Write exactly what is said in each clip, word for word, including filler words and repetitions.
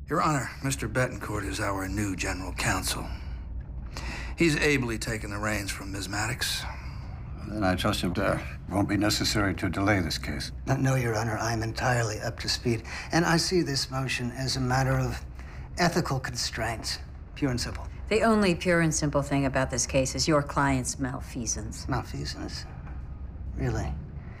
Your Honor, Mister Betancourt is our new general counsel. He's ably taken the reins from Miz Maddox. Then I trust it uh, won't be necessary to delay this case. No, Your Honor, I'm entirely up to speed. And I see this motion as a matter of ethical constraints, pure and simple. The only pure and simple thing about this case is your client's malfeasance. Malfeasance? Really?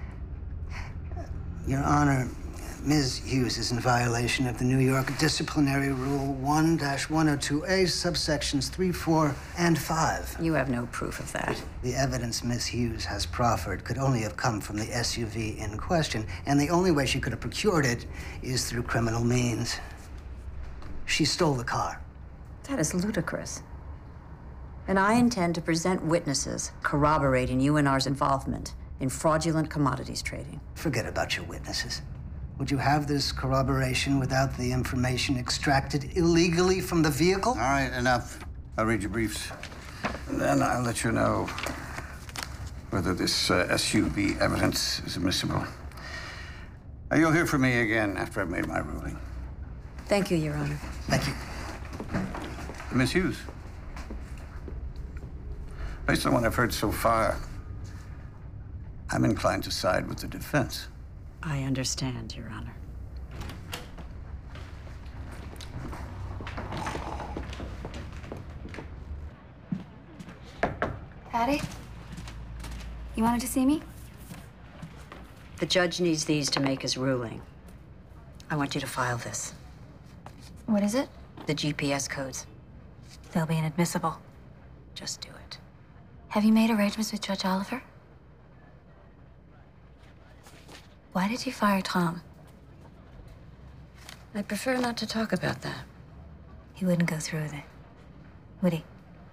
Your Honor, Miz Hughes is in violation of the New York Disciplinary Rule one dash one oh two A, subsections three, four, and five. You have no proof of that. The evidence Miz Hughes has proffered could only have come from the S U V in question, and the only way she could have procured it is through criminal means. She stole the car. That is ludicrous. And I intend to present witnesses corroborating U N R's involvement in fraudulent commodities trading. Forget about your witnesses. Would you have this corroboration without the information extracted illegally from the vehicle? All right, enough. I'll read your briefs. And then I'll let you know whether this uh, S U V evidence is admissible. Now, you'll hear from me again after I've made my ruling. Thank you, Your Honor. Thank you. Miss Hughes, based on what I've heard so far, I'm inclined to side with the defense. I understand, Your Honor. Patty? You wanted to see me? The judge needs these to make his ruling. I want you to file this. What is it? The G P S codes. They'll be inadmissible. Just do it. Have you made arrangements with Judge Oliver? Why did you fire Tom? I'd prefer not to talk about that. He wouldn't go through with it, would he?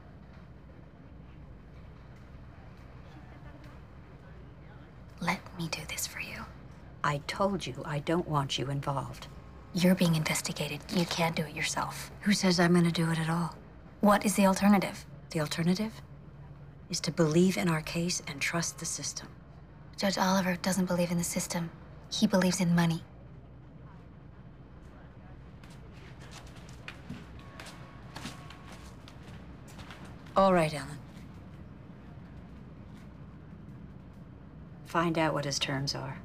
Let me do this for you. I told you I don't want you involved. You're being investigated. You can't do it yourself. Who says I'm going to do it at all? What is the alternative? The alternative is to believe in our case and trust the system. Judge Oliver doesn't believe in the system. He believes in money. All right, Ellen. Find out what his terms are.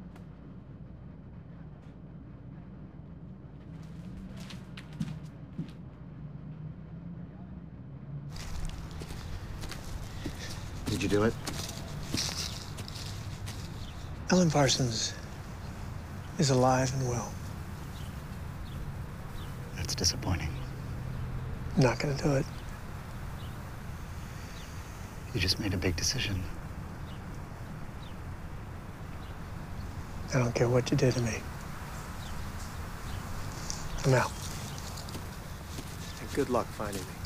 Did you do it? Ellen Parsons is alive and well. That's disappointing. I'm not gonna do it. You just made a big decision. I don't care what you did to me. I'm out. And good luck finding me.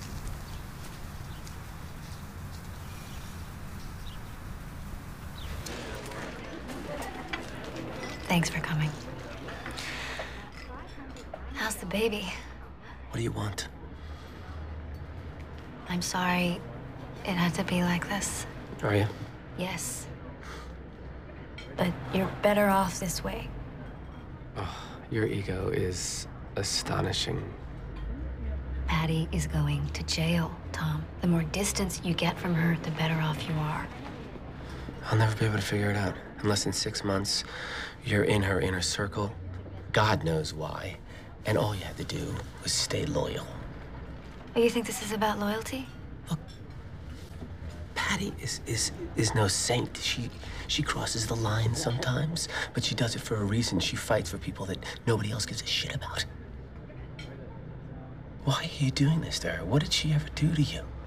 Thanks for coming. How's the baby? What do you want? I'm sorry it had to be like this. Are you? Yes. But you're better off this way. Oh, your ego is astonishing. Patty is going to jail, Tom. The more distance you get from her, the better off you are. I'll never be able to figure it out. Unless in six months, you're in her inner circle. God knows why. And all you had to do was stay loyal. Oh, you think this is about loyalty? Look, Patty is, is, is no saint. She, she crosses the line sometimes, but she does it for a reason. She fights for people that nobody else gives a shit about. Why are you doing this to her? What did she ever do to you?